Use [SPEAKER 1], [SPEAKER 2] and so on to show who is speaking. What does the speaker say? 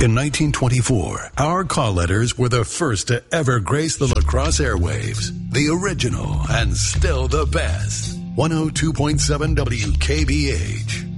[SPEAKER 1] In 1924, our call letters were the first to ever grace the La Crosse airwaves. The original and still the best. 102.7 WKBH.